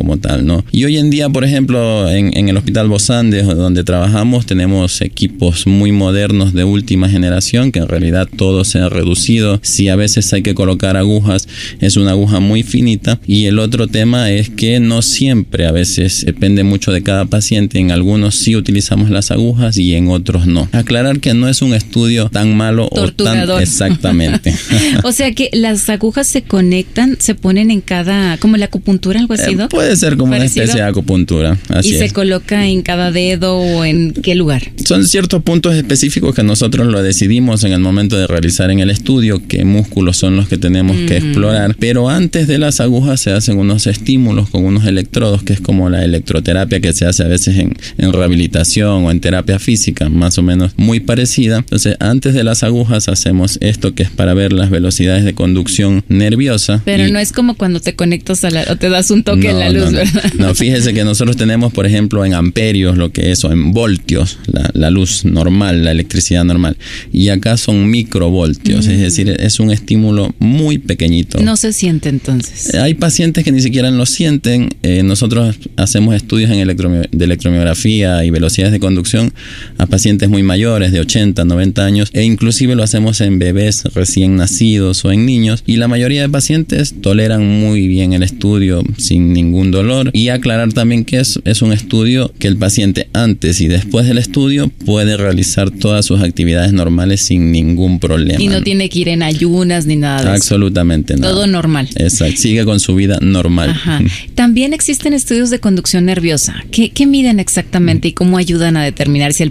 como tal, ¿no? Y hoy en día, por ejemplo, en el Hospital Bozán, donde trabajamos, tenemos equipos muy modernos de última generación, que en realidad todo se ha reducido. Si a veces hay que colocar agujas, es una aguja muy finita. Y el otro tema es que no siempre, a veces depende mucho de cada paciente. En algunos sí utilizamos las agujas y en otros no. Aclarar que no es un estudio tan malo torturador. O tan exactamente. O sea que las agujas se conectan, se ponen en cada, como la acupuntura, algo así, ¿no? Puede ser como ¿parecido? Una especie de acupuntura. Así ¿Y es. se coloca en cada dedo o en qué lugar? Son ciertos puntos específicos que nosotros lo decidimos en el momento de realizar en el estudio, qué músculos son los que tenemos que explorar. Pero antes de las agujas se hacen unos estímulos con unos electrodos, que es como la electroterapia que se hace a veces en rehabilitación o en terapia física, más o menos muy parecida. Entonces, antes de las agujas hacemos esto que es para ver las velocidades de conducción nerviosa. Pero no es como cuando te conectas o te das un toque en la luz, ¿verdad? No, fíjese que nosotros tenemos, por ejemplo, en amperios, lo que es, o en voltios, la luz normal, la electricidad normal. Y acá son microvoltios, es decir, es un estímulo muy pequeñito. No se siente entonces. Hay pacientes que ni siquiera lo sienten. Nosotros hacemos estudios de electromiografía y velocidades de conducción a pacientes muy mayores, de 80, 90 años, e inclusive lo hacemos en bebés recién nacidos o en niños, y la mayoría de pacientes toleran muy bien el estudio sin ningún dolor. Y aclarar también que es un estudio que el paciente antes y después del estudio puede realizar todas sus actividades normales sin ningún problema. Y no tiene que ir en ayunas ni nada de absolutamente eso. Nada. Todo normal. Exacto, sigue con su vida normal. Ajá. También existen estudios de conducción nerviosa. ¿Qué miden exactamente y cómo ayudan a determinar si el